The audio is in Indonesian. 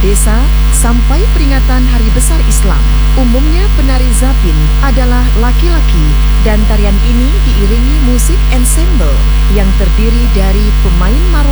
desa sampai peringatan Hari Besar Islam. Umumnya penari zapin adalah laki-laki dan tarian ini diiringi musik ensemble yang terdiri dari pemain